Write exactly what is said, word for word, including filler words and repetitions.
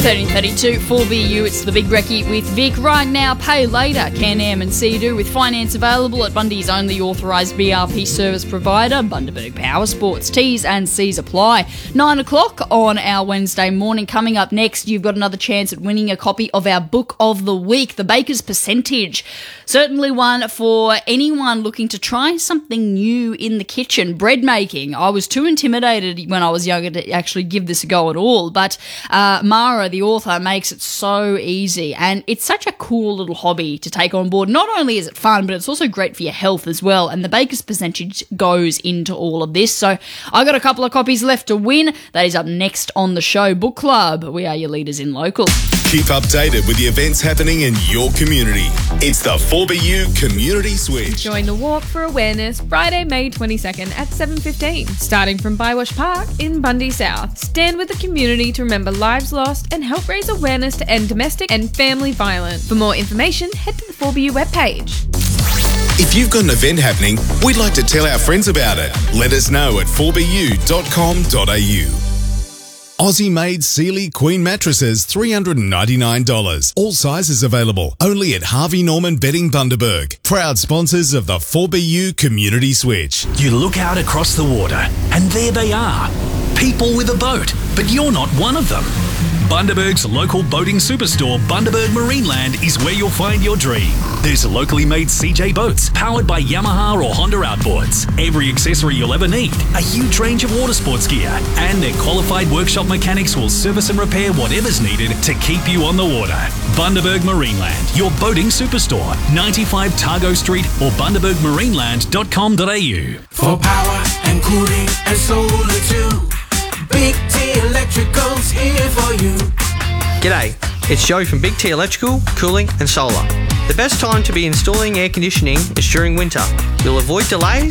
thirteen thirty-two four B U, it's the Big Recce with Vic. Right now, pay later, Can-Am and Sea-Doo, with finance available at Bundy's only authorised B R P service provider, Bundaberg Power Sports. T's and C's apply. Nine o'clock on our Wednesday morning. Coming up next, you've got another chance at winning a copy of our Book of the Week, The Baker's Percentage. Certainly one for anyone looking to try something new in the kitchen. Bread making. I was too intimidated when I was younger to actually give this a go at all, but uh, Mara, the author, makes it so easy, and it's such a cool little hobby to take on board. Not only is it fun, but it's also great for your health as well, and the Baker's Percentage goes into all of this. So I got a couple of copies left to win. That is up next on the show. Book Club, we are your leaders in local. Keep updated with the events happening in your community. It's the four B U Community Switch. Join the Walk for Awareness Friday, May twenty-second at seven fifteen, starting from Bywash Park in Bundy South. Stand with the community to remember lives lost and help raise awareness to end domestic and family violence. For more information, head to the four B U webpage. If you've got an event happening, we'd like to tell our friends about it. Let us know at four b u dot com dot a u. Aussie-made Sealy Queen mattresses, three hundred ninety-nine dollars. All sizes available. Only at Harvey Norman Bedding Bundaberg. Proud sponsors of the four B U Community Switch. You look out across the water, and there they are. People with a boat, but you're not one of them. Bundaberg's local boating superstore, Bundaberg Marineland, is where you'll find your dream. There's locally made C J boats powered by Yamaha or Honda outboards, every accessory you'll ever need, a huge range of water sports gear, and their qualified workshop mechanics will service and repair whatever's needed to keep you on the water. Bundaberg Marineland, your boating superstore, ninety-five Targo Street or bundaberg marineland dot com dot a u. For power and cooling and solar too, Big T Electrical's here for you. G'day, it's Joe from Big T Electrical, Cooling and Solar. The best time to be installing air conditioning is during winter. You'll avoid delays